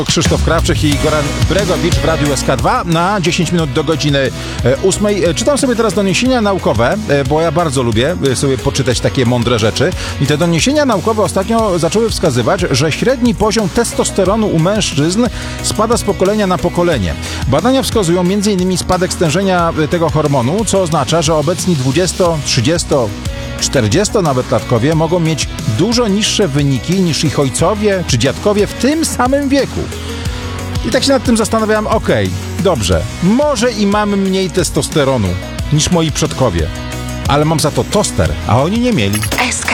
Krzysztof Krawczyk i Goran Bregowicz w Radiu SK2 na 10 minut do godziny 8. Czytam sobie teraz doniesienia naukowe, bo ja bardzo lubię sobie poczytać takie mądre rzeczy. I te doniesienia naukowe ostatnio zaczęły wskazywać, że średni poziom testosteronu u mężczyzn spada z pokolenia na pokolenie. Badania wskazują m.in. spadek stężenia tego hormonu, co oznacza, że obecni 20, 30, 40 nawet latkowie mogą mieć dużo niższe wyniki niż ich ojcowie czy dziadkowie w tym samym wieku. I tak się nad tym zastanawiałem, dobrze, może i mam mniej testosteronu niż moi przodkowie, ale mam za to toster, a oni nie mieli.